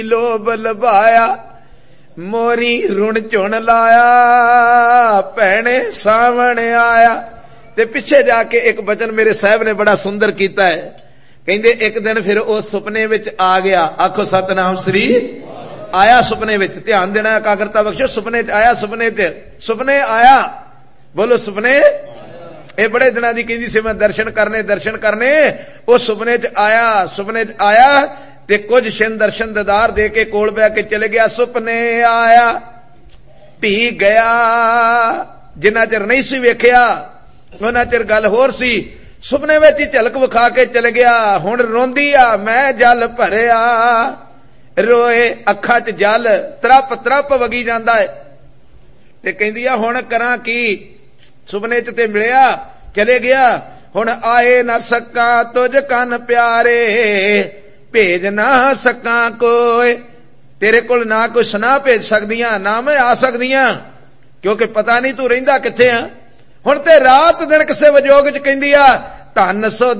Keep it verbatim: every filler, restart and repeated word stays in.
ਲੋਭ ਲਭਾਇਆ, ਮੋਰੀ ਰੁਣ ਝੁਣ ਲਾਇਆ, ਭੈਣੇ ਸਾਵਣ ਆਇਆ। ਤੇ ਪਿੱਛੇ ਜਾ ਕੇ ਇੱਕ ਬਚਨ ਮੇਰੇ ਸਾਹਿਬ ਨੇ ਬੜਾ ਸੁੰਦਰ ਕੀਤਾ ਹੈ। ਕਹਿੰਦੇ ਇੱਕ ਦਿਨ ਫਿਰ ਉਹ ਸੁਪਨੇ ਵਿੱਚ ਆ ਗਿਆ। ਆਖੋ ਸਤਨਾਮ ਸ੍ਰੀ। ਆਇਆ ਸੁਪਨੇ ਵਿੱਚ, ਧਿਆਨ ਦੇਣਾ, ਇਕਾਗਰਤਾ ਬਖਸ਼ੋ। ਸੁਪਨੇ ਚ ਆਇਆ, ਸੁਪਨੇ ਚ ਸੁਪਨੇ ਆਇਆ, ਬੋਲੋ ਸੁਪਨੇ। ਇਹ ਬੜੇ ਦਿਨਾਂ ਦੀ ਕਹਿੰਦੀ ਸੀ ਮੈਂ ਦਰਸ਼ਨ ਕਰਨੇ ਦਰਸ਼ਨ ਕਰਨੇ। ਉਹ ਸੁਪਨੇ ਚ ਆਇਆ, ਸੁਪਨੇ ਚ ਆਇਆ ਤੇ ਕੁਝ ਛਿਨ ਦਰਸ਼ਨ ਦਿਦਾਰ ਦੇ ਕੇ ਕੋਲ ਬਹਿ ਕੇ ਚਲੇ ਗਿਆ। ਸੁਪਨੇ ਆਇਆ ਭੀ ਗਿਆ, ਜਿੰਨਾ ਚਿਰ ਨਹੀਂ ਸੀ ਵੇਖਿਆ ਉਹਨਾਂ ਚਿਰ ਗੱਲ ਹੋਰ ਸੀ। ਸੁਪਨੇ ਵਿੱਚ ਹੀ ਝਲਕ ਵਿਖਾ ਕੇ ਚਲੇ ਗਿਆ। ਹੁਣ ਰੋਂਦੀ ਆ, ਮੈਂ ਜਲ ਭਰਿਆ, ਰੋਏ ਅੱਖਾਂ ਚ ਜਲ ਤਰਪ ਤਰਪ ਵਗੀ ਜਾਂਦਾ ਹੈ। ਤੇ ਕਹਿੰਦੀ ਆ ਹੁਣ ਕਰਾਂ ਕੀ, ਸੁਪਨੇ ਚ ਤੇ ਮਿਲਿਆ, ਚਲੇ ਗਿਆ। ਹੁਣ ਆਏ ਨਾ ਸਕਾਂ ਤੁਝ ਕੰਨ ਪਿਆਰੇ, ਭੇਜ ਨਾ ਸਕਾਂ ਕੋਈ। ਤੇਰੇ ਕੋਲ ਨਾ ਕੋਈ ਸੁਨਾ ਭੇਜ ਸਕਦੀਆਂ, ਨਾ ਮੈਂ ਆ ਸਕਦੀਆਂ, ਕਿਉਂਕਿ ਪਤਾ ਨਹੀਂ ਤੂੰ ਰਹਿੰਦਾ ਕਿੱਥੇ ਆ। ਹੁਣ ਤੇ ਰਾਤ ਦਿਨ ਕਿਸੇ ਵਿਜੋਗ ਚ ਕਹਿੰਦੀ ਆ ਧੰਨ ਸੋ